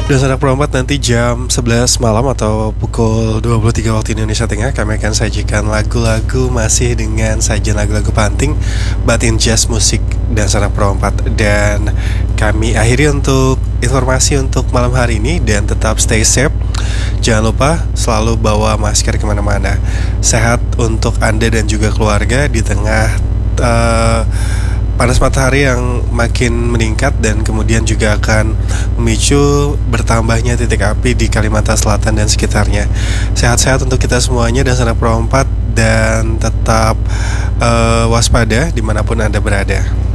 Dan sanak perempat nanti jam 11 malam atau pukul 23 waktu Indonesia Tengah kami akan sajikan lagu-lagu masih dengan sajian lagu-lagu panting batin jazz musik dan sanak perempat. Dan kami akhiri untuk informasi untuk malam hari ini. Dan tetap stay safe. Jangan lupa selalu bawa masker kemana-mana. Sehat untuk Anda dan juga keluarga di tengah panas matahari yang makin meningkat dan kemudian juga akan memicu bertambahnya titik api di Kalimantan Selatan dan sekitarnya. Sehat-sehat untuk kita semuanya dan sanak perempat, dan tetap waspada dimanapun Anda berada.